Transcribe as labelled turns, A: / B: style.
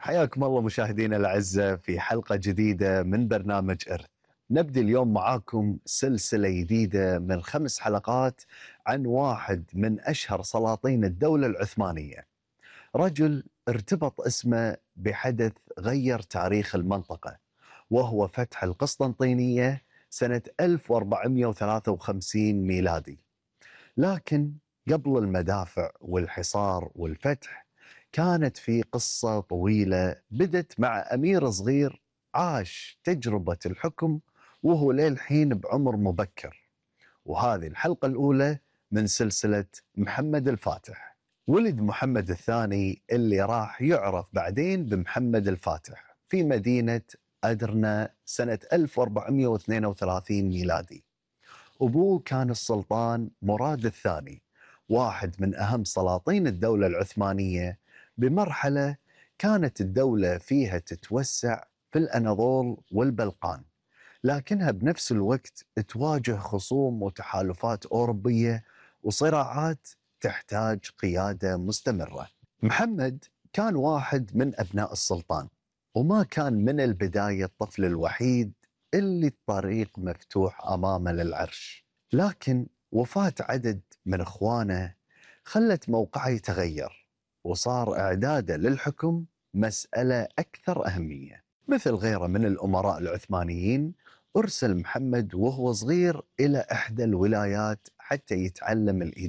A: حياكم الله مشاهدينا الأعزة في حلقة جديدة من برنامج إرث. نبدأ اليوم معاكم سلسلة جديدة من 5 حلقات عن واحد من أشهر سلاطين الدولة العثمانية، رجل ارتبط اسمه بحدث غير تاريخ المنطقة، وهو فتح القسطنطينية سنة 1453 ميلادي. لكن قبل المدافع والحصار والفتح كانت في قصة طويلة بدت مع أمير صغير عاش تجربة الحكم وهو للحين بعمر مبكر. وهذه الحلقة الأولى من سلسلة محمد الفاتح. ولد محمد الثاني اللي راح يعرف بعدين بمحمد الفاتح في مدينة أدرنا سنة 1432 ميلادي. أبوه كان السلطان مراد الثاني، واحد من أهم سلاطين الدولة العثمانية بمرحلة كانت الدولة فيها تتوسع في الأناضول والبلقان، لكنها بنفس الوقت تواجه خصوم وتحالفات أوروبية وصراعات تحتاج قيادة مستمرة. محمد كان واحد من أبناء السلطان، وما كان من البداية الطفل الوحيد اللي الطريق مفتوح أمامه للعرش، لكن وفاة عدد من إخوانه خلت موقعه يتغير، وصار إعداده للحكم مسألة أكثر أهمية. مثل غيره من الأمراء العثمانيين، أرسل محمد وهو صغير إلى إحدى الولايات حتى يتعلم الإدارة